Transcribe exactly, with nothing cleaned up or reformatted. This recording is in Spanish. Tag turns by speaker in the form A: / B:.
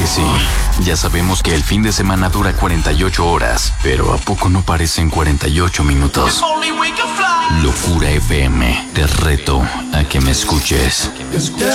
A: que sí. Ya sabemos que el fin de semana dura cuarenta y ocho horas, pero ¿a poco no parecen cuarenta y ocho minutos? Locura F M, te reto a que me escuches.